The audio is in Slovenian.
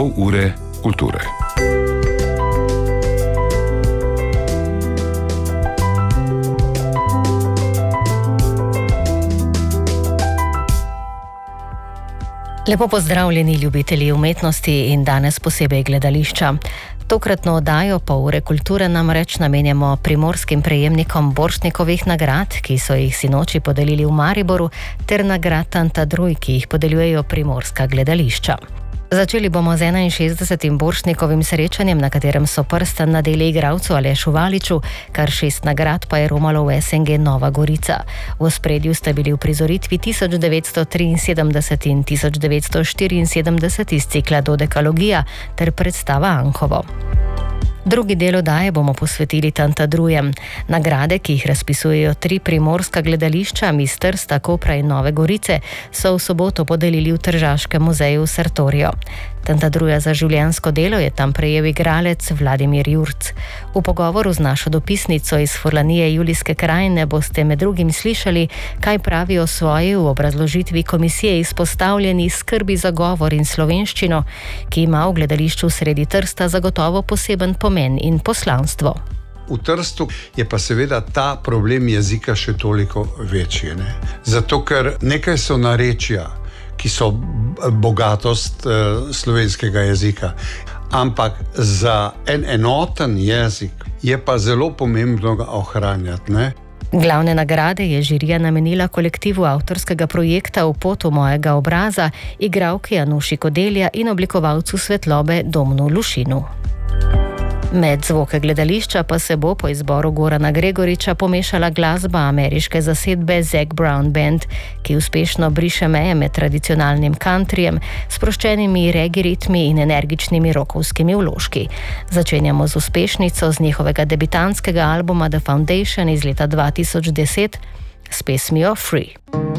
Pol ure kulture. Lepo pozdravljeni ljubitelji umetnosti in danes posebej gledališča. Tokratno oddajo Pol ure kulture namreč namenjamo primorskim prejemnikom Borštnikovih nagrad, ki so jih sinoči podelili v Mariboru, ter nagrad Tantadruj, ki jih podeljujejo primorska gledališča. Začeli bomo z 61. Borštnikovim srečanjem, na katerem so prsten nadeli igralcu Alešu Valiču, kar 6 nagrad pa je romalo v SNG Nova Gorica. V ospredju sta bili v prizoritvi 1973 in 1974 iz cikla Dodekalogija ter predstava Anhovo. Drugi del oddaje bomo posvetili Tantadrujem. Nagrade, ki jih razpisujejo 3 primorska gledališča, iz Trsta, Kopra in Nove Gorice, so v soboto podelili v Tržaškem muzeju Sartorijo. Tantadruja za življenjsko delo je tam prejel igralec Vladimir Jurc. V pogovoru z našo dopisnico iz Furlanije Julijske krajine boste med drugim slišali, kaj pravi o svoji v obrazložitvi komisije izpostavljeni skrbi za govor in slovenščino, ki ima v gledališču sredi Trsta zagotovo poseben pomen in poslanstvo. V Trstu je pa seveda ta problem jezika še toliko večji, ne? Zato, ker nekaj so narečja, ki so bogatost slovenskega jezika, ampak za en enoten jezik je pa zelo pomembno ga ohranjati, ne? Glavne nagrade je žirija namenila kolektivu avtorskega projekta V potu mojega obraza, igralki Anuši Kodelja in oblikovalcu svetlobe Domnu Lušinu. Med zvoke gledališča pa se bo po izboru Gorana Gregoriča pomešala glasba ameriške zasedbe Zac Brown Band, ki uspešno briše meje med tradicionalnim countryjem, sproščenimi reggae ritmi in energičnimi rockovskimi vložki. Začenjamo z uspešnico z njihovega debitantskega albuma The Foundation iz leta 2010 s pesmijo Free.